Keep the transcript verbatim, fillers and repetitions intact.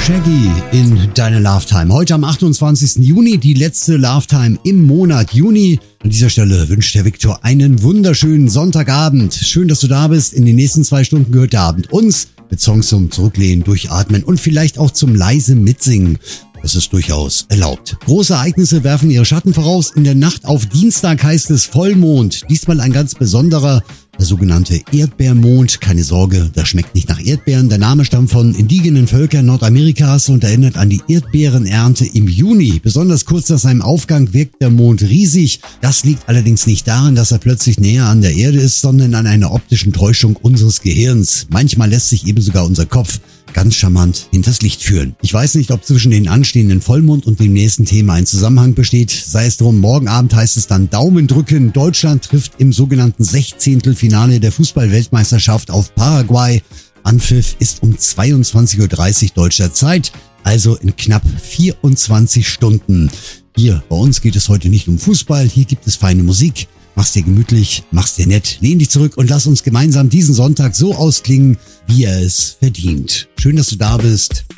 Shaggy in deiner Love Time. Heute am achtundzwanzigsten Juni, die letzte Love Time im Monat Juni. An dieser Stelle wünscht der Viktor einen wunderschönen Sonntagabend. Schön, dass du da bist. In den nächsten zwei Stunden gehört der Abend uns mit Songs zum Zurücklehnen, Durchatmen und vielleicht auch zum leise Mitsingen. Das ist durchaus erlaubt. Große Ereignisse werfen ihre Schatten voraus. In der Nacht auf Dienstag heißt es Vollmond. Diesmal ein ganz besonderer, der sogenannte Erdbeermond. Keine Sorge, das schmeckt nicht nach Erdbeeren. Der Name stammt von indigenen Völkern Nordamerikas und erinnert an die Erdbeerenernte im Juni. Besonders kurz nach seinem Aufgang wirkt der Mond riesig. Das liegt allerdings nicht daran, dass er plötzlich näher an der Erde ist, sondern an einer optischen Täuschung unseres Gehirns. Manchmal lässt sich eben sogar unser Kopf ganz charmant hinters Licht führen. Ich weiß nicht, ob zwischen den anstehenden Vollmond und dem nächsten Thema ein Zusammenhang besteht. Sei es drum, morgen Abend heißt es dann Daumen drücken. Deutschland trifft im sogenannten Sechzehntelfinale der Fußball-Weltmeisterschaft auf Paraguay. Anpfiff ist um zweiundzwanzig Uhr dreißig deutscher Zeit, also in knapp vierundzwanzig Stunden. Hier, bei uns geht es heute nicht um Fußball, hier gibt es feine Musik. Mach's dir gemütlich, mach's dir nett, lehn dich zurück und lass uns gemeinsam diesen Sonntag so ausklingen, wie er es verdient. Schön, dass du da bist.